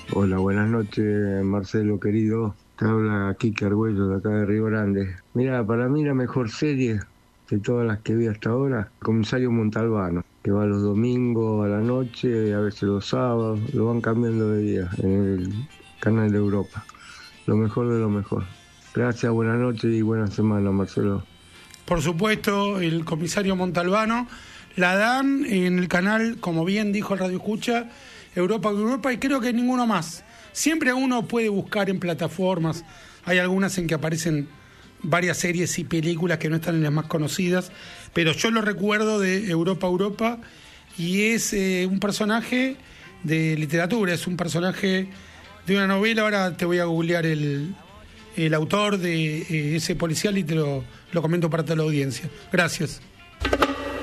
Hola, buenas noches, Marcelo querido. Te habla Kike Argüello de acá de Río Grande. Mira, para mí la mejor serie de todas las que vi hasta ahora, Comisario Montalbano, que va los domingos a la noche, a veces los sábados, lo van cambiando de día en el canal de Europa. Lo mejor de lo mejor. Gracias, buenas noches y buena semana, Marcelo. Por supuesto, el comisario Montalbano la dan en el canal, como bien dijo el Radio Escucha, Europa, y creo que ninguno más. Siempre uno puede buscar en plataformas, hay algunas en que aparecen varias series y películas que no están en las más conocidas, pero yo lo recuerdo de Europa, y es un personaje de literatura, es un personaje de una novela. Ahora te voy a googlear el autor de ese policial y te lo comento para toda la audiencia. Gracias.